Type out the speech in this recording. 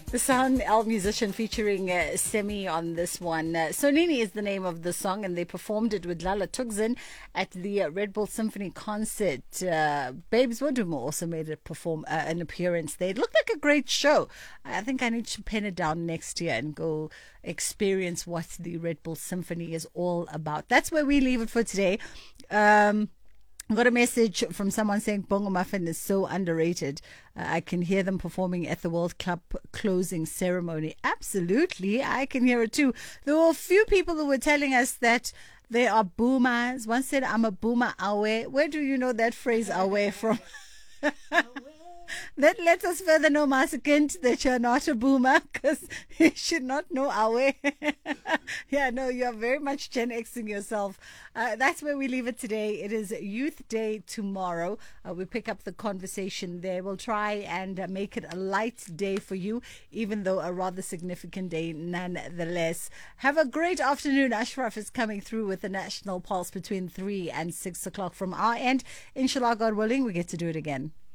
The Sound L musician featuring Semi on this one. Sonini is the name of the song, and they performed it with Lala Tugzin at the Red Bull Symphony concert. Babes Wodumo also made an appearance there. It looked like a great show. I think I need to pen it down next year and go experience what the Red Bull Symphony is all about. That's where we leave it for today. I got a message from someone saying Bongo Muffin is so underrated. I can hear them performing at the World Cup closing ceremony. Absolutely, I can hear it too. There were a few people who were telling us that they are boomers. One said, I'm a boomer awe. Where do you know that phrase awe from? That lets us further know, Masekent, that you're not a boomer, because you should not know our way. Yeah, no, you're very much Gen Xing yourself. That's where we leave it today. It is Youth Day tomorrow. We pick up the conversation there. We'll try and make it a light day for you, even though a rather significant day nonetheless. Have a great afternoon. Ashraf is coming through with the National Pulse between 3 and 6 o'clock from our end. Inshallah, God willing, we get to do it again.